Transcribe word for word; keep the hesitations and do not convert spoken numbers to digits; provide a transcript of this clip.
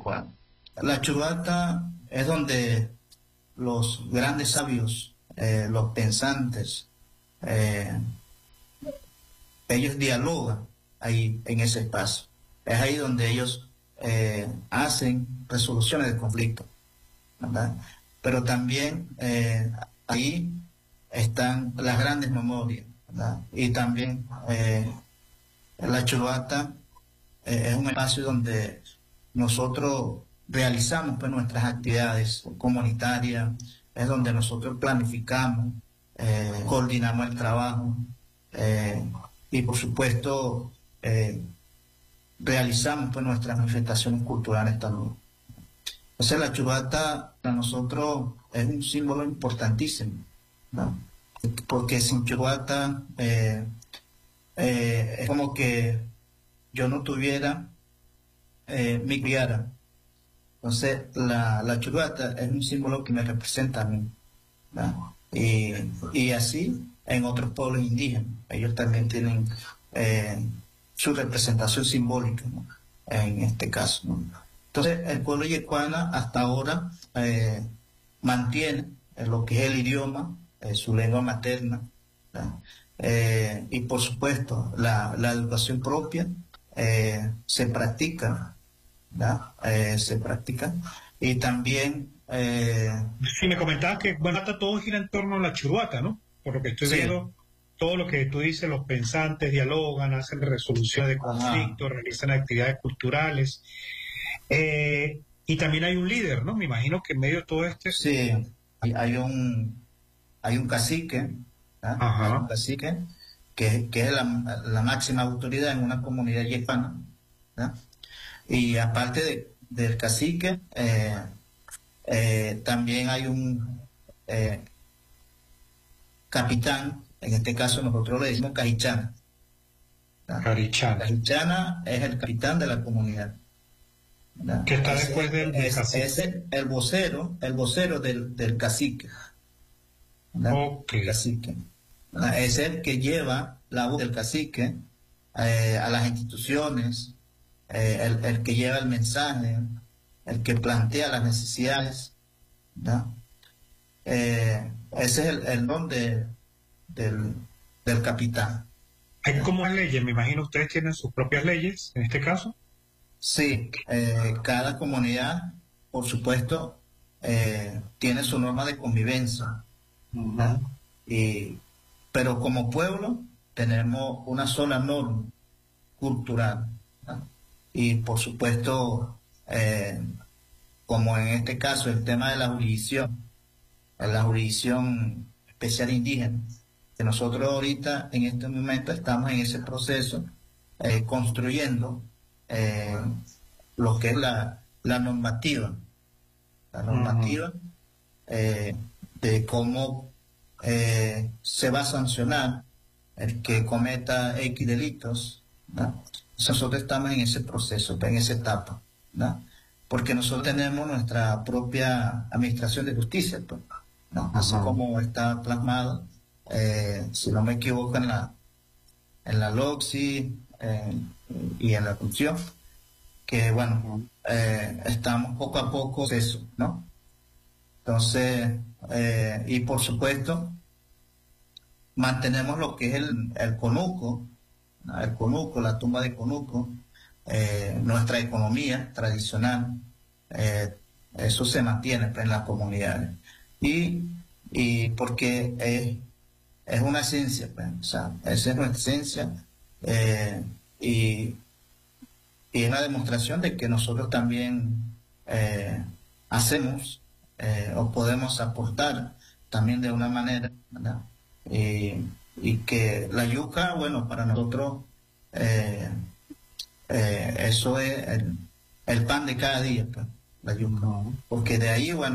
Yecuana. La Churrata es donde los grandes sabios, eh, los pensantes, eh, ellos dialogan ahí en ese espacio. Es ahí donde ellos eh, hacen resoluciones de conflicto, ¿verdad? Pero también eh, ahí están las grandes memorias, ¿verdad? Y también eh, la Churrata eh, es un espacio donde nosotros realizamos pues, nuestras actividades comunitarias, es donde nosotros planificamos, eh, coordinamos el trabajo eh, y por supuesto eh, realizamos pues, nuestras manifestaciones culturales también. Entonces la Churrata para nosotros es un símbolo importantísimo, ¿no? Porque sin Churrata eh, eh, es como que yo no tuviera eh, mi criara. Entonces la, la Churrata es un símbolo que me representa a mí, ¿no? Y, y así en otros pueblos indígenas, ellos también tienen eh, su representación simbólica, ¿no? En este caso, ¿no? Entonces el pueblo yecuana hasta ahora eh, mantiene eh, lo que es el idioma, eh, su lengua materna, eh, y por supuesto la, la educación propia eh, se practica, eh, se practica y también eh, sí, me comentabas que bueno, todo gira en torno a la Churrata, ¿no? Por lo que estoy sí. viendo, todo lo que tú dices, los pensantes dialogan, hacen resolución de conflictos, realizan actividades culturales, eh, y también hay un líder, ¿no? Me imagino que en medio de todo este... Sí, hay, hay un hay un cacique, hay un cacique que, que es la, la máxima autoridad en una comunidad yecuana, ¿verdad? Y aparte de, del cacique, eh, eh, también hay un eh, capitán, en este caso nosotros le decimos Cajichana. Cajichana. Cajichana es el capitán de la comunidad, ¿verdad? Que está ese, después del, del es, cacique. Es el vocero, el vocero del, del cacique. Okay. El cacique. Es el que lleva la voz del cacique eh, a las instituciones, eh, el, el que lleva el mensaje, el que plantea las necesidades, ¿no? Eh, ese es el, el don de, del, del capitán. ¿Hay como leyes? Me imagino ustedes tienen sus propias leyes, en este caso. Sí, eh, cada comunidad, por supuesto, eh, tiene su norma de convivencia, ¿no? Y, pero como pueblo tenemos una sola norma cultural, ¿no? Y por supuesto, eh, como en este caso el tema de la jurisdicción, la jurisdicción especial indígena, que nosotros ahorita en este momento estamos en ese proceso eh, construyendo eh, lo que es la, la normativa, la normativa uh-huh. eh, de cómo eh, se va a sancionar el que cometa X delitos, ¿no? Nosotros estamos en ese proceso, en esa etapa, ¿no? Porque nosotros tenemos nuestra propia administración de justicia, pues, ¿no? Así como está plasmado, eh, si no me equivoco, en la en la LOCSI eh, y en la Constitución, que bueno, eh, estamos poco a poco en eso, ¿no? Entonces, eh, y por supuesto, mantenemos lo que es el, el conuco, ¿no? El conuco, la tumba de conuco, eh, nuestra economía tradicional, eh, eso se mantiene pues, en las comunidades. Y, y porque es, es una esencia, pues, o sea, esa es nuestra esencia, eh, y, y es una demostración de que nosotros también eh, hacemos eh, o podemos aportar también de una manera, ¿verdad? Y, y que la yuca, bueno, para nosotros eh, eh, eso es el, el pan de cada día, pues, la yuca, porque de ahí, bueno,